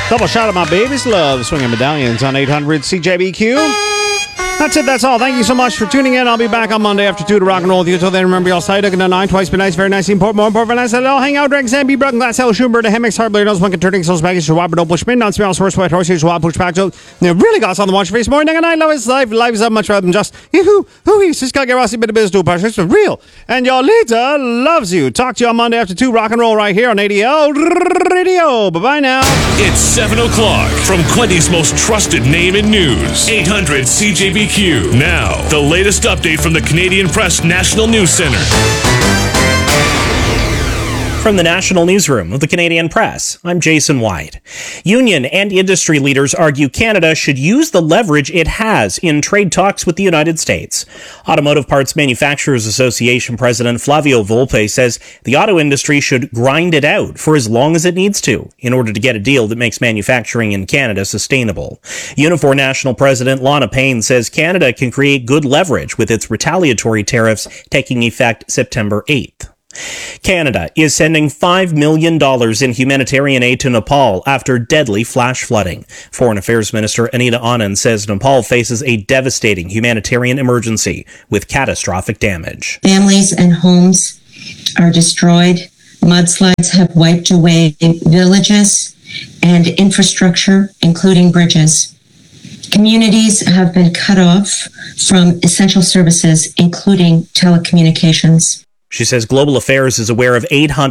Double shot of my baby's love. Swinging medallions on 800 CJBQ. That's it. That's all. Thank you so much for tuning in. I'll be back on Monday after 2 to rock and roll with you. Until then, remember, y'all stay ducking to 9. Twice be nice, very nice, important, more important, nice. I'll hang out, drink, sand, be broken, glass, hell, Schubert, a hemmix, hard blade, nose, one, turning, souls, baggage, schwab, don't push, spin, non smell, horse, white, horse, schwab, push back, so, really got something to watch your face, morning and night, love is life, life is up much rather than just, he's just gotta get Rossi, bit of business, do a it's real. And your leader loves you. Talk to you on Monday after 2, rock and roll right here on ADL Radio. Bye-bye now. It's 7 o'clock from Quinty's most trusted name in news. 800 CJBQ. Now, the latest update from the Canadian Press National News Center. From the National Newsroom of the Canadian Press, I'm Jason White. Union and industry leaders argue Canada should use the leverage it has in trade talks with the United States. Automotive Parts Manufacturers Association President Flavio Volpe says the auto industry should grind it out for as long as it needs to in order to get a deal that makes manufacturing in Canada sustainable. Unifor National President Lana Payne says Canada can create good leverage with its retaliatory tariffs taking effect September 8th. Canada is sending $5 million in humanitarian aid to Nepal after deadly flash flooding. Foreign Affairs Minister Anita Anand says Nepal faces a devastating humanitarian emergency with catastrophic damage. Families and homes are destroyed. Mudslides have wiped away villages and infrastructure, including bridges. Communities have been cut off from essential services, including telecommunications. She says Global Affairs is aware of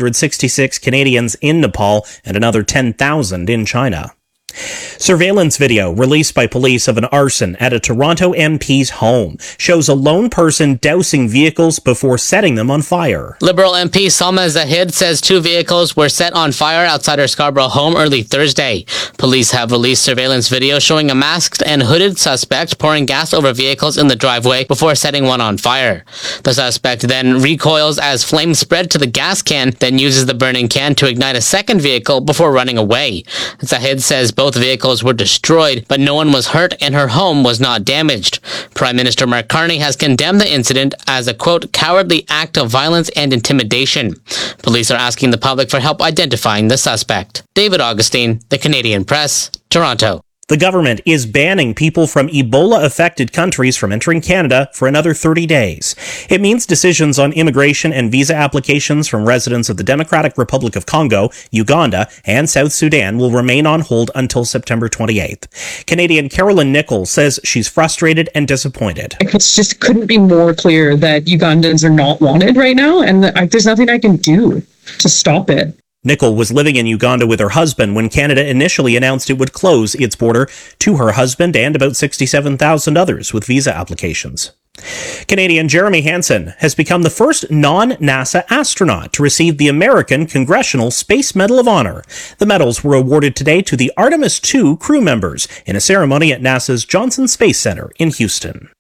866 Canadians in Nepal and another 10,000 in China. Surveillance video released by police of an arson at a Toronto MP's home shows a lone person dousing vehicles before setting them on fire. Liberal MP Salma Zahid says 2 vehicles were set on fire outside her Scarborough home early Thursday. Police have released surveillance video showing a masked and hooded suspect pouring gas over vehicles in the driveway before setting one on fire. The suspect then recoils as flames spread to the gas can, then uses the burning can to ignite a second vehicle before running away. Zahid says both vehicles were destroyed, but no one was hurt and her home was not damaged. Prime Minister Mark Carney has condemned the incident as a, quote, cowardly act of violence and intimidation. Police are asking the public for help identifying the suspect. David Augustine, The Canadian Press, Toronto. The government is banning people from Ebola-affected countries from entering Canada for another 30 days. It means decisions on immigration and visa applications from residents of the Democratic Republic of Congo, Uganda, and South Sudan will remain on hold until September 28th. Canadian Carolyn Nichols says she's frustrated and disappointed. It just couldn't be more clear that Ugandans are not wanted right now, and there's nothing I can do to stop it. Nichol was living in Uganda with her husband when Canada initially announced it would close its border to her husband and about 67,000 others with visa applications. Canadian Jeremy Hansen has become the first non-NASA astronaut to receive the American Congressional Space Medal of Honor. The medals were awarded today to the Artemis II crew members in a ceremony at NASA's Johnson Space Center in Houston.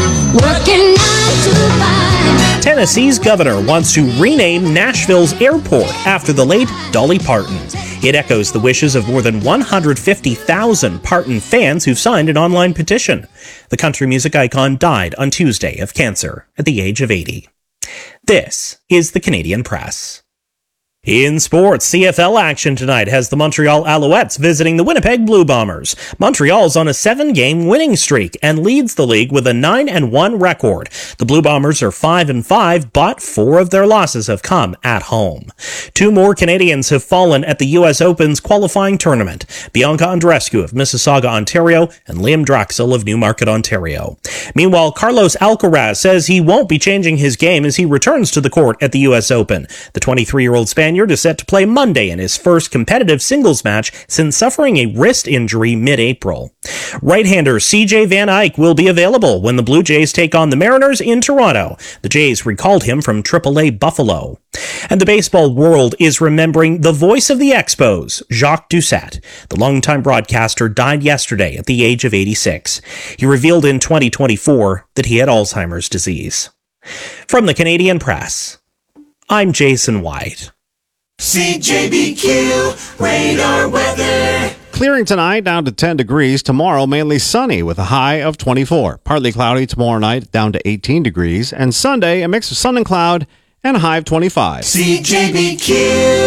Tennessee's governor wants to rename Nashville's airport after the late Dolly Parton. It echoes the wishes of more than 150,000 Parton fans who've signed an online petition. The country music icon died on Tuesday of cancer at the age of 80. This is the Canadian Press. In sports, CFL action tonight has the Montreal Alouettes visiting the Winnipeg Blue Bombers. Montreal's on a 7-game winning streak and leads the league with a 9-1 record. The Blue Bombers are 5-5, but 4 of their losses have come at home. 2 more Canadians have fallen at the U.S. Open's qualifying tournament. Bianca Andreescu of Mississauga, Ontario, and Liam Draxel of Newmarket, Ontario. Meanwhile, Carlos Alcaraz says he won't be changing his game as he returns to the court at the U.S. Open. The 23-year-old Spaniard is set to play Monday in his first competitive singles match since suffering a wrist injury mid-April. Right-hander CJ Van Eyck will be available when the Blue Jays take on the Mariners in Toronto. The Jays recalled him from AAA Buffalo. And the baseball world is remembering the voice of the Expos, Jacques Doucette. The longtime broadcaster died yesterday at the age of 86. He revealed in 2024 that he had Alzheimer's disease. From the Canadian Press, I'm Jason White. CJBQ Radar Weather. Clearing tonight, down to 10 degrees. Tomorrow, mainly sunny with a high of 24. Partly cloudy tomorrow night, down to 18 degrees. And Sunday, a mix of sun and cloud and a high of 25. CJBQ.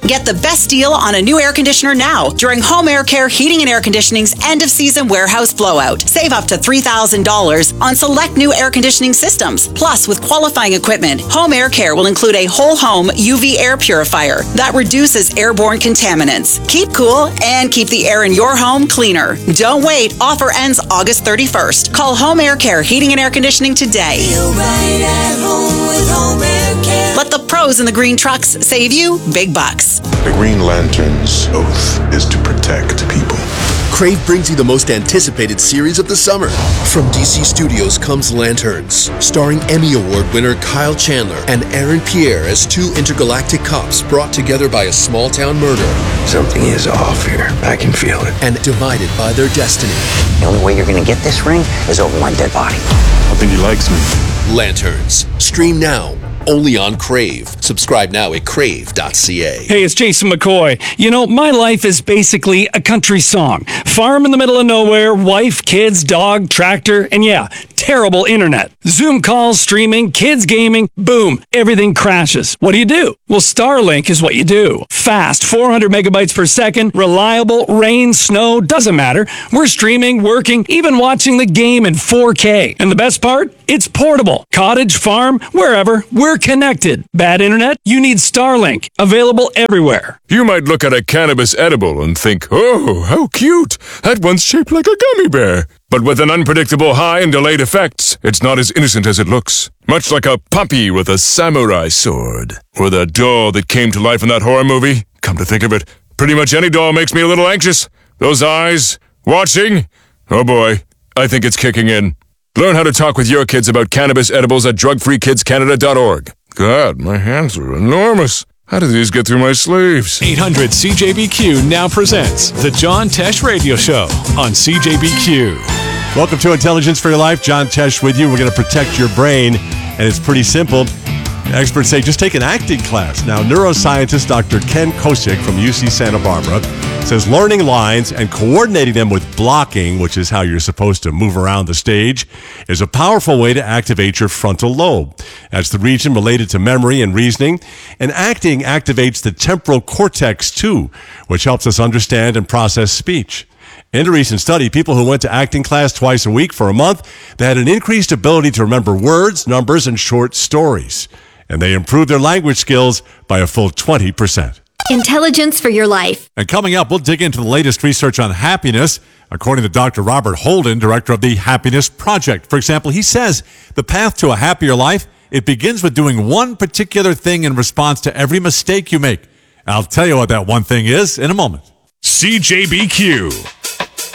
Get the best deal on a new air conditioner now during Home Air Care Heating and Air Conditioning's end-of-season warehouse blowout. Save up to $3,000 on select new air conditioning systems. Plus, with qualifying equipment, Home Air Care will include a whole-home UV air purifier that reduces airborne contaminants. Keep cool and keep the air in your home cleaner. Don't wait. Offer ends August 31st. Call Home Air Care Heating and Air Conditioning today. Feel right at home with Home Air Care. Let the pros in the green trucks save you big bucks. The Green Lantern's oath is to protect people. Crave brings you the most anticipated series of the summer. From DC Studios comes Lanterns, starring Emmy Award winner Kyle Chandler and Aaron Pierre as two intergalactic cops brought together by a small-town murder. Something is off here. I can feel it. And divided by their destiny. The only way you're going to get this ring is over my dead body. I think he likes me. Lanterns. Stream now. Only on Crave. Subscribe now at crave.ca. Hey, it's Jason McCoy. You know, my life is basically a country song. Farm in the middle of nowhere, wife, kids, dog, tractor, and yeah, terrible internet. Zoom calls, streaming, kids gaming, boom, everything crashes. What do? Well, Starlink is what you do. Fast, 400 megabytes per second, reliable, rain, snow, doesn't matter. We're streaming, working, even watching the game in 4K. And the best part? It's portable. Cottage, farm, wherever, we're connected. Bad internet? You need Starlink. Available everywhere. You might look at a cannabis edible and think, oh, how cute. That one's shaped like a gummy bear. But with an unpredictable high and delayed effects, it's not as innocent as it looks. Much like a puppy with a samurai sword. Or the doll that came to life in that horror movie. Come to think of it, pretty much any doll makes me a little anxious. Those eyes, watching. Oh boy, I think it's kicking in. Learn how to talk with your kids about cannabis edibles at drugfreekidscanada.org. God, my hands are enormous. How did these get through my sleeves? 800 CJBQ now presents the John Tesh Radio Show on CJBQ. Welcome to Intelligence for Your Life. John Tesh with you. We're going to protect your brain, and it's pretty simple. Experts say just take an acting class. Now, neuroscientist Dr. Ken Kosick from UC Santa Barbara says learning lines and coordinating them with blocking, which is how you're supposed to move around the stage, is a powerful way to activate your frontal lobe. That's the region related to memory and reasoning. And acting activates the temporal cortex too, which helps us understand and process speech. In a recent study, people who went to acting class twice a week for a month, they had an increased ability to remember words, numbers, and short stories. And they improved their language skills by a full 20%. Intelligence for Your Life. And coming up, we'll dig into the latest research on happiness, according to Dr. Robert Holden, director of the Happiness Project. For example, he says the path to a happier life, it begins with doing one particular thing in response to every mistake you make. I'll tell you what that one thing is in a moment. CJBQ.